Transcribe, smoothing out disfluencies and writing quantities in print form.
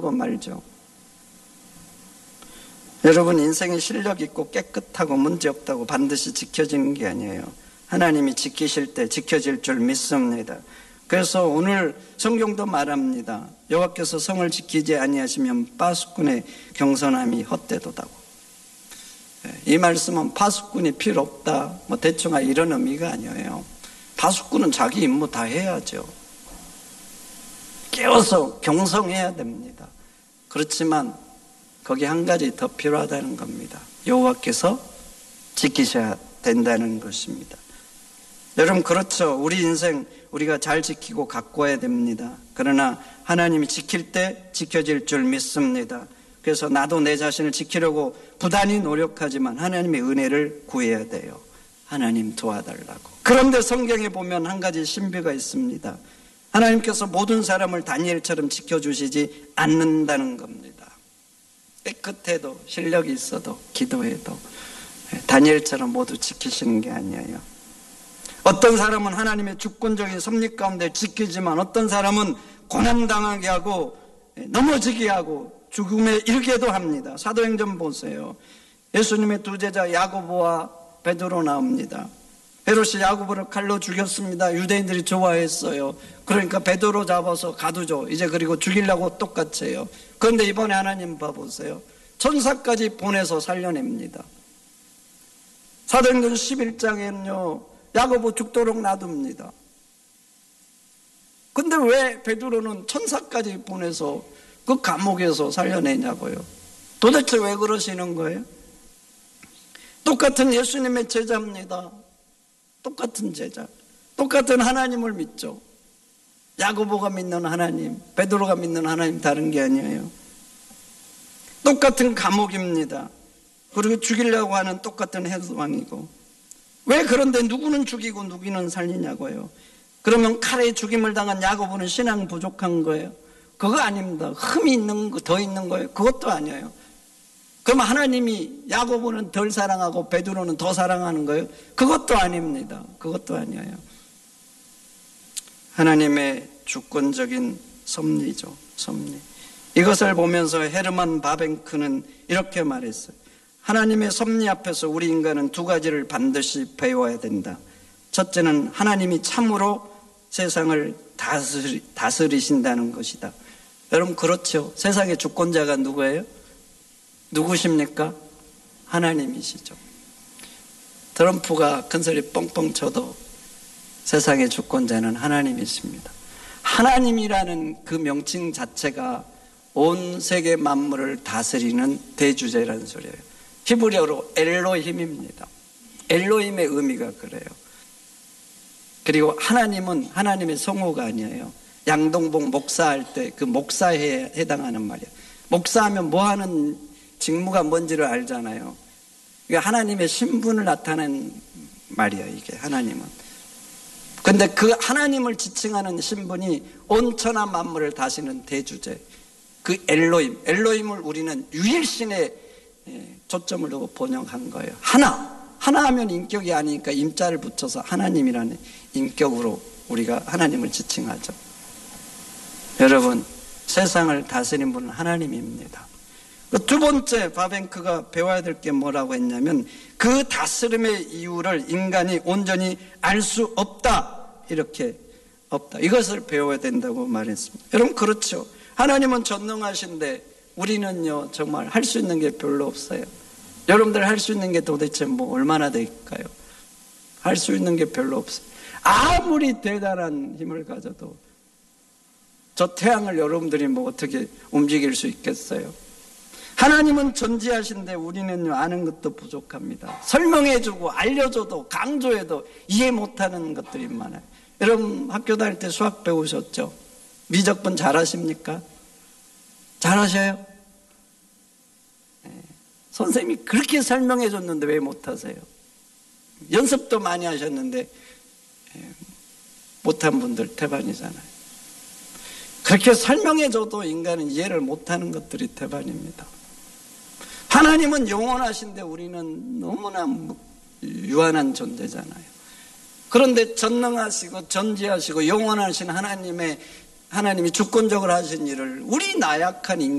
끝나고 말죠. 여러분, 인생이 실력 있고 깨끗하고 문제없다고 반드시 지켜지는 게 아니에요. 하나님이 지키실 때 지켜질 줄 믿습니다. 그래서 오늘 성경도 말합니다. 여호와께서 성을 지키지 아니하시면 파수꾼의 경선함이 헛되도다고. 이 말씀은 파수꾼이 필요 없다, 뭐 대충 이런 의미가 아니에요. 파수꾼은 자기 임무 다 해야죠. 깨워서 경성해야 됩니다. 그렇지만 거기 한 가지 더 필요하다는 겁니다. 여호와께서 지키셔야 된다는 것입니다. 여러분, 그렇죠. 우리 인생 우리가 잘 지키고 가꿔야 됩니다. 그러나 하나님이 지킬 때 지켜질 줄 믿습니다. 그래서 나도 내 자신을 지키려고 부단히 노력하지만 하나님의 은혜를 구해야 돼요. 하나님 도와달라고. 그런데 성경에 보면 한 가지 신비가 있습니다. 하나님께서 모든 사람을 다니엘처럼 지켜주시지 않는다는 겁니다. 깨끗해도 실력이 있어도 기도해도 다니엘처럼 모두 지키시는 게 아니에요. 어떤 사람은 하나님의 주권적인 섭리 가운데 지키지만 어떤 사람은 고난당하게 하고 넘어지게 하고 죽음에 이르게도 합니다. 사도행전 보세요. 예수님의 두 제자 야고보와 베드로 나옵니다. 헤롯이 야고보를 칼로 죽였습니다. 유대인들이 좋아했어요. 그러니까 베드로 잡아서 가두죠. 이제 그리고 죽이려고 똑같이 해요. 그런데 이번에 하나님 봐보세요. 천사까지 보내서 살려냅니다. 사도행전 11장에는요 야고보 죽도록 놔둡니다. 근데 왜 베드로는 천사까지 보내서 그 감옥에서 살려내냐고요. 도대체 왜 그러시는 거예요? 똑같은 예수님의 제자입니다. 똑같은 제자, 똑같은 하나님을 믿죠. 야고보가 믿는 하나님, 베드로가 믿는 하나님 다른 게 아니에요. 똑같은 감옥입니다. 그리고 죽이려고 하는 똑같은 헤롯왕이고. 왜 그런데 누구는 죽이고 누구는 살리냐고요. 그러면 칼에 죽임을 당한 야고보는 신앙 부족한 거예요? 그거 아닙니다. 흠이 있는 거, 더 있는 거예요? 그것도 아니에요. 그럼 하나님이 야고보는 덜 사랑하고 베드로는 더 사랑하는 거예요? 그것도 아닙니다. 그것도 아니에요. 하나님의 주권적인 섭리죠. 섭리. 이것을 보면서 헤르만 바벤크는 이렇게 말했어요. 하나님의 섭리 앞에서 우리 인간은 두 가지를 반드시 배워야 된다. 첫째는 하나님이 참으로 세상을 다스리신다는 것이다. 여러분, 그렇죠. 세상의 주권자가 누구예요? 누구십니까? 하나님이시죠. 트럼프가 큰 소리 뻥뻥 쳐도 세상의 주권자는 하나님이십니다. 하나님이라는 그 명칭 자체가 온 세계 만물을 다스리는 대주제라는 소리예요. 히브리어로 엘로힘입니다. 엘로힘의 의미가 그래요. 그리고 하나님은 하나님의 성호가 아니에요. 양동복 목사할 때 그 목사에 해당하는 말이에요. 목사하면 뭐 하는 직무가 뭔지를 알잖아요. 이게 하나님의 신분을 나타낸 말이에요. 이게 하나님은. 근데 그 하나님을 지칭하는 신분이 온 천하 만물을 다스리는 대주제, 그 엘로힘, 엘로힘을 우리는 유일신에 초점을 두고 번역한 거예요. 하나 하면 인격이 아니니까 임자를 붙여서 하나님이라는 인격으로 우리가 하나님을 지칭하죠. 여러분, 세상을 다스리는 분은 하나님입니다. 두 번째 바벤크가 배워야 될 게 뭐라고 했냐면 그 다스림의 이유를 인간이 온전히 알 수 없다. 이렇게 없다. 이것을 배워야 된다고 말했습니다. 여러분, 그렇죠. 하나님은 전능하신데 우리는요 정말 할 수 있는 게 별로 없어요. 여러분들 할 수 있는 게 도대체 뭐 얼마나 될까요? 할 수 있는 게 별로 없어요. 아무리 대단한 힘을 가져도 저 태양을 여러분들이 뭐 어떻게 움직일 수 있겠어요? 하나님은 전지하신데 우리는요 아는 것도 부족합니다. 설명해주고 알려줘도 강조해도 이해 못하는 것들이 많아요. 여러분 학교 다닐 때 수학 배우셨죠? 미적분 잘하십니까? 잘하셔요? 네. 선생님이 그렇게 설명해줬는데 왜 못하세요? 연습도 많이 하셨는데 못한 분들 태반이잖아요. 그렇게 설명해줘도 인간은 이해를 못하는 것들이 태반입니다. 하나님은 영원하신데 우리는 너무나 유한한 존재잖아요. 그런데 전능하시고 전지하시고 영원하신 하나님이 주권적으로 하신 일을 우리 나약한 인간